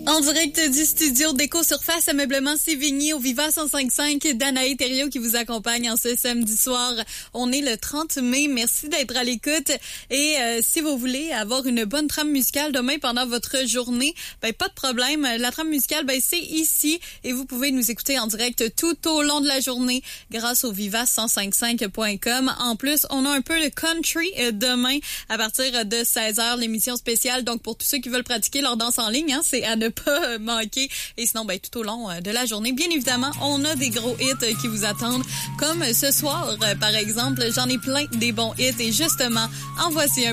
En direct du studio Déco Surface Ameublement Sévigny au Viva 105.5, Danae Thériault qui vous accompagne en ce samedi soir. On est le 30 mai. Merci d'être à l'écoute. Et si vous voulez avoir une bonne trame musicale demain pendant votre journée, ben pas de problème. La trame musicale, ben c'est ici et vous pouvez nous écouter en direct tout au long de la journée grâce au viva105.5.com. En plus, on a un peu de country demain à partir de 16h, l'émission spéciale. Donc pour tous ceux qui veulent pratiquer leur danse en ligne, c'est à ne pas manquer. Et sinon, ben tout au long de la journée, bien évidemment, on a des gros hits qui vous attendent. Comme ce soir, par exemple, j'en ai plein des bons hits. Et justement, en voici un